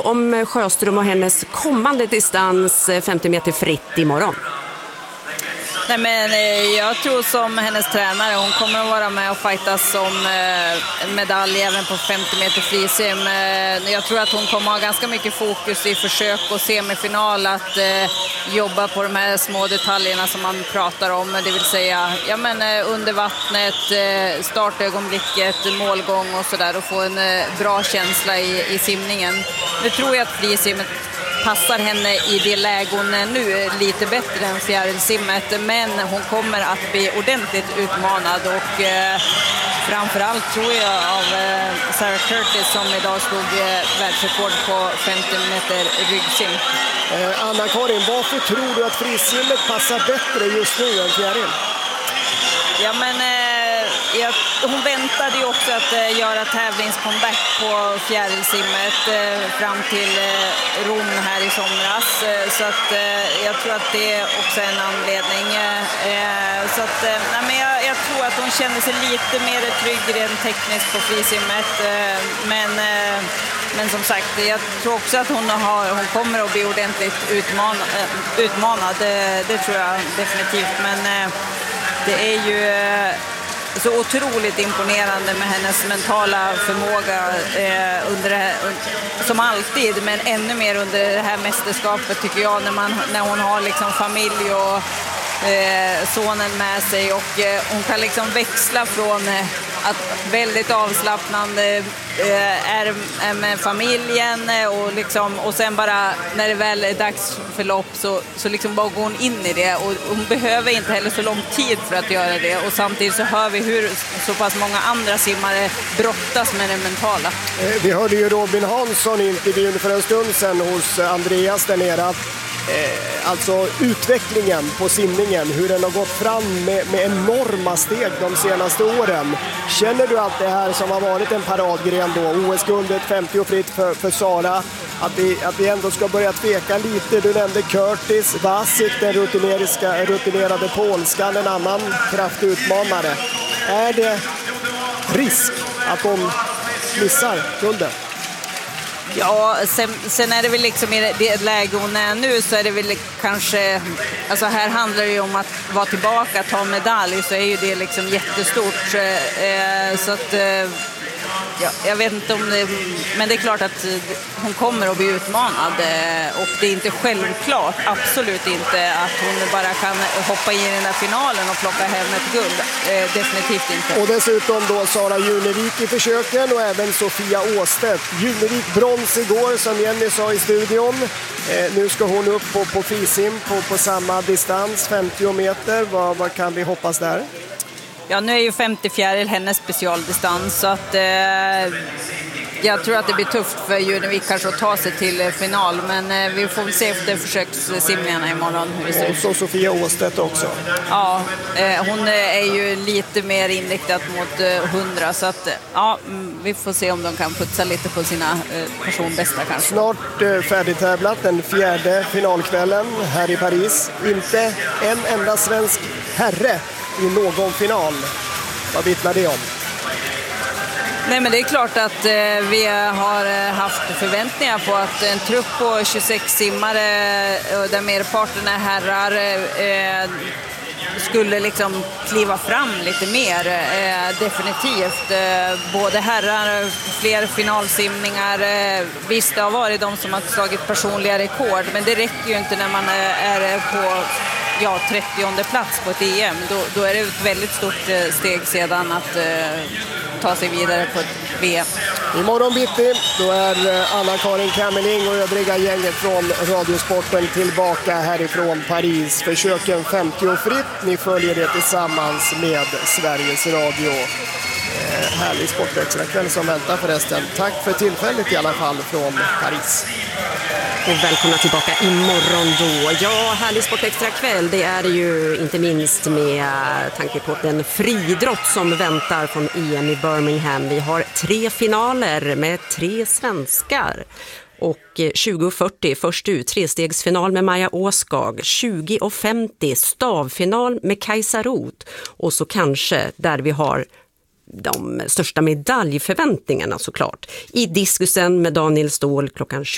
om Sjöström och hennes kommande distans 50 meter fritt imorgon? Nej, men jag tror som hennes tränare, hon kommer att vara med och fightas som medalj även på 50 meter frisim. Jag tror att hon kommer att ha ganska mycket fokus i försök och semifinal att jobba på de här små detaljerna som man pratar om. Det vill säga under vattnet, startögonblicket, målgång och sådär, och få en bra känsla i simningen. Nu tror jag att frisimmet passar henne i det läge hon är nu lite bättre än fjärilsimmet, men hon kommer att bli ordentligt utmanad och framförallt tror jag av Sarah Curtis som idag slog världsrekord på 50 meter ryggsim. Anna-Karin, varför tror du att frisimmet passar bättre just nu än fjäril? Ja, men hon väntade ju också att göra tävlingscomeback på fjärilsimmet fram till Rom här i somras. Så att jag tror att det också är en anledning. Så att, jag tror att hon känner sig lite mer trygg rent tekniskt på frisimmet. Men som sagt, jag tror också att hon kommer att bli ordentligt utmanad. Det tror jag definitivt. Men det är ju så otroligt imponerande med hennes mentala förmåga under det här, som alltid, men ännu mer under det här mästerskapet tycker jag, när hon har liksom familj och sonen med sig, och hon kan liksom växla från att väldigt avslappnande är med familjen och sen bara när det väl är dags för lopp så liksom bara går hon in i det, och hon behöver inte heller så lång tid för att göra det, och samtidigt så hör vi hur så pass många andra simmare brottas med det mentala. Vi hörde ju Robin Hansson i intervjun för en stund sedan hos Andreas där nere, alltså utvecklingen på simningen, hur den har gått fram med enorma steg de senaste åren. Känner du att det här som har varit en paradgren då, OS-guldet 50 fritt för Sara, att vi ändå ska börja tveka lite? Du nämnde Curtis, Vasik, den rutinerade polskan, en annan kraftutmanare. Är det risk att de missar guldet? Ja, sen är det väl liksom i det läge hon är nu, så är det väl kanske, alltså här handlar det ju om att vara tillbaka, ta medalj, så är ju det liksom jättestort, så att ja, jag vet inte om det, men det är klart att hon kommer att bli utmanad, och det är inte självklart, absolut inte, att hon bara kan hoppa in i den där finalen och plocka hem ett guld, definitivt inte. Och dessutom då Sara Junevik i försöken, och även Sofia Åstedt. Junevik brons igår som Jenny sa i studion. Nu ska hon upp på frisim på samma distans, 50 meter. Vad kan vi hoppas där? Ja, nu är ju 50 fjäril hennes specialdistans, så att jag tror att det blir tufft för Junevik kanske att ta sig till final, men vi får väl se efter försökssimningarna imorgon hur det ser ut. Och så Sofia Åstedt också. Ja, hon är ju lite mer inriktad mot 100, så att ja, vi får se om de kan putsa lite på sina personbästa kanske. Snart färdigtävlat den 4:e finalkvällen här i Paris. Inte en enda svensk herre i någon final. Vad vittnar det om? Nej, men det är klart att vi har haft förväntningar på att en trupp på 26 simmare, där merparten är herrar, skulle liksom kliva fram lite mer, definitivt. Både herrar, fler finalsimningar, visst det har varit de som har slagit personliga rekord, men det räcker ju inte när man är på 30:e plats på ett EM. Då är det ett väldigt stort steg sedan att ta sig vidare på ett VM. Imorgon bitti, då är Anna-Karin Kämmerling och övriga gänget från Radiosporten tillbaka härifrån Paris. Försöken 50 fritt, ni följer det tillsammans med Sveriges Radio. Härlig sportextrakväll som väntar förresten. Tack för tillfället i alla fall från Paris. Och välkomna tillbaka imorgon då. Ja, härlig sportextrakväll. Det är ju inte minst med tanke på den friidrott som väntar från EM i Birmingham. Vi har 3 finaler med 3 svenskar. Och 20.40 först ut, 3-stegsfinal med Maja Åskag. 20.50 stavfinal med Kajsa Roth. Och så kanske där vi har de största medaljförväntningarna såklart. I diskusen med Daniel Ståhl klockan 20.